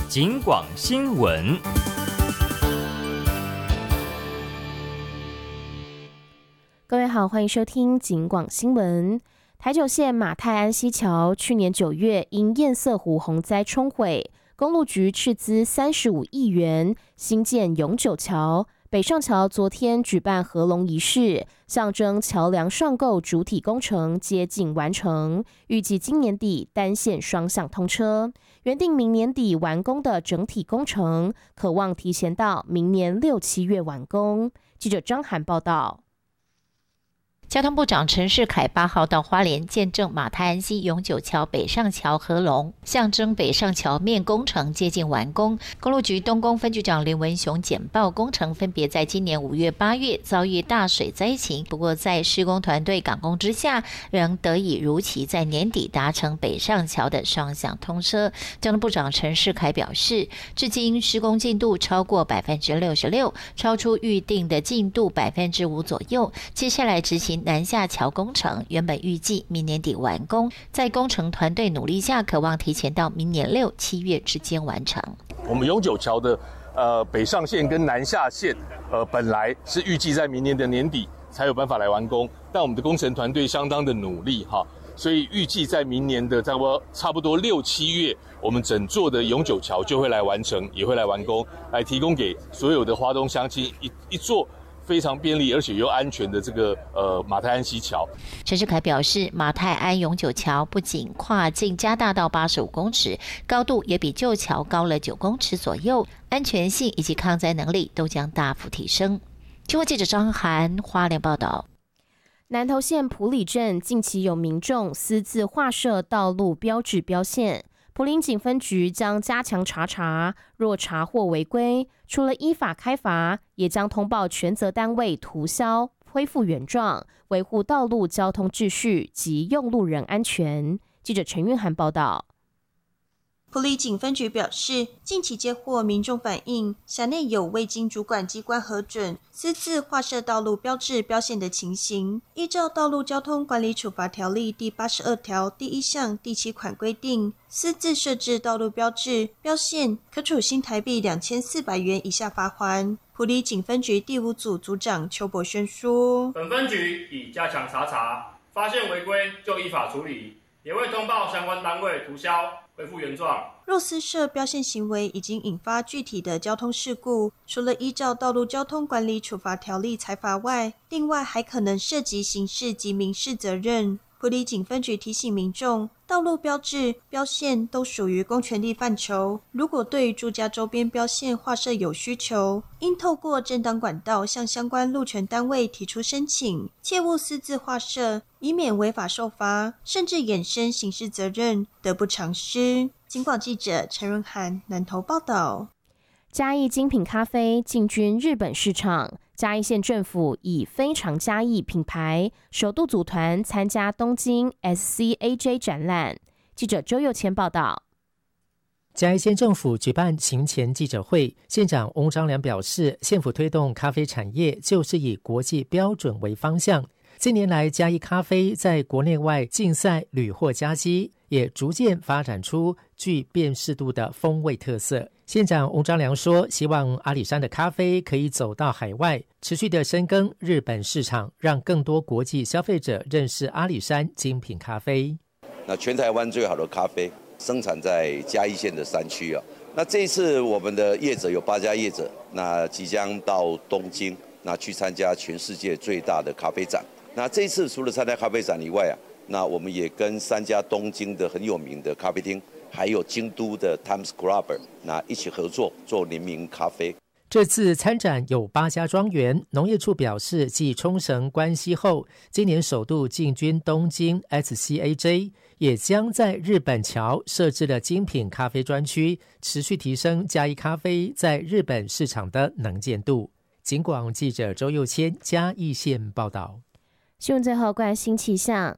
警广新闻。 各位好，欢迎收听警广新闻。台九线马太安溪桥去年9月因堰塞湖洪灾冲毁，公路局斥资35亿元新建永久桥。北上桥昨天举办合龙仪式，象征桥梁上构主体工程接近完成，预计今年底单线双向通车。原定明年底完工的整体工程，可望提前到明年6、7月完工。记者张涵报道。 交通部长陈世凯8号到花莲见证马太安溪永久桥北上桥合龙，象征北上桥面工程接近完工。公路局东宫分局长林文雄简报工程分别在今年5月、8月遭遇大水灾情，不过在施工团队赶工之下，仍得以如期在年底达成北上桥的双向通车。交通部长陈世凯表示，至今施工进度超过66%，超出预定的进度5%左右。接下来执行南下桥工程，原本预计明年底完工，在工程团队努力下，可望提前到明年6、7月之间完成。 我们永久桥的北上线跟南下线本来是预计在明年的年底才有办法来完工，但我们的工程团队相当的努力哈，所以预计在明年的差不多6、7月，我们整座的永久桥就会来完成，也会来完工，来提供给所有的花东乡亲一座非常便利而且又安全的这个马太安溪桥。 陈世凯表示，马太安永久桥不仅跨径加大到85公尺，高度也比旧桥高了9公尺左右，安全性以及抗灾能力都将大幅提升。新闻记者张涵花莲报道。 南投县埔里镇近期有民众私自画设道路标志标线，埔林警分局将加强查，若查获违规，除了依法开罚，也将通报权责单位涂销，恢复原状，维护道路交通秩序及用路人安全。记者陈韵涵报道。 埔里警分局表示，近期接获民众反映，辖内有未经主管机关核准，私自画设道路标志标线的情形。依照《道路交通管理处罚条例》第82条第1项第7款规定，私自设置道路标志标线，可处新台币2400元以下罚锾。埔里警分局第5组组长邱博轩说：“ 本分局已加强查，发现违规就依法处理，也会通报相关单位涂销，恢复原状。 若私设标线行为已经引发具体的交通事故，除了依照道路交通管理处罚条例裁罚外，另外还可能涉及刑事及民事责任。埔里警分局提醒民众，道路标志、标线都属于公权力范畴，如果对于住家周边标线画设有需求，应透过正当管道向相关路权单位提出申请，切勿私自画设，以免违法受罚，甚至衍生刑事责任，得不偿失。”警广记者陈润涵南投报道。 嘉义精品咖啡进军日本市场，嘉义县政府以非常嘉义品牌首度组团参加东京 SCAJ 展览。记者周佑谦报道。 嘉义县政府举办行前记者会，县长翁章良表示，县府推动咖啡产业就是以国际标准为方向。近年来，嘉义咖啡在国内外竞赛屡获佳绩，也逐渐发展出具辨识度的风味特色。县长翁章良说，希望阿里山的咖啡可以走到海外，持续的深耕日本市场，让更多国际消费者认识阿里山精品咖啡。 那全台湾最好的咖啡生产在嘉义县的山区啊。那这一次我们的业者有8家业者，那即将到东京，那去参加全世界最大的咖啡展。那这一次除了参加咖啡展以外啊，那我们也跟3家东京的很有名的咖啡厅，还有京都的 Times Club 那一起合作做联名咖啡。 这次参展有8家庄园，农业处表示，继冲绳、关西后，今年首度进军东京 SCAJ， 也将在日本桥设置了精品咖啡专区，持续提升嘉义咖啡在日本市场的能见度。警广记者周佑谦嘉义县报道。 新闻最后关心气象，